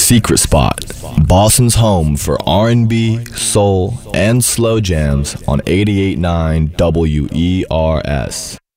Secret Spot, Boston's home for R&B, soul, and slow jams on 88.9 WERS.